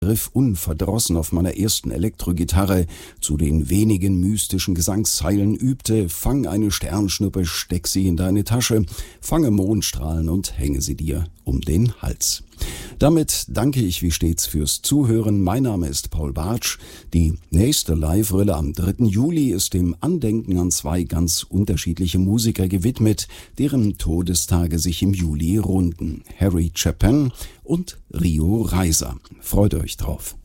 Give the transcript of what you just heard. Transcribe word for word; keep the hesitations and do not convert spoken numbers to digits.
griff unverdrossen auf meiner ersten Elektrogitarre, zu den wenigen mystischen Gesangszeilen übte: Fang eine Sternschnuppe, steck sie in deine Tasche, fange Mondstrahlen und hänge sie dir um den Hals. Damit danke ich wie stets fürs Zuhören. Mein Name ist Paul Bartsch. Die nächste Live-Rille am dritten Juli ist dem Andenken an zwei ganz unterschiedliche Musiker gewidmet, deren Todestage sich im Juli runden: Harry Chapin und Rio Reiser. Freut euch drauf.